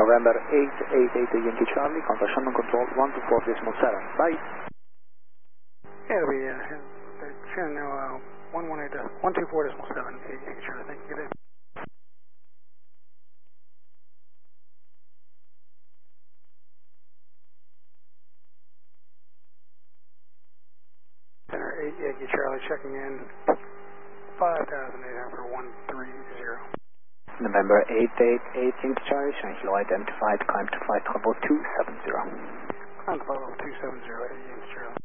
November 888 Yankee Charlie, contact Shannon Control 124.7. Bye. Yeah, it'll be Shannon 124.7 Yankee Charlie. Thank you. Good day. Center 8 Yankee Charlie checking in 5,800 130. November 888 Yankee Charlie, change low identified, climb to flight level 270. Climb to flight level 270 Yankee Charlie.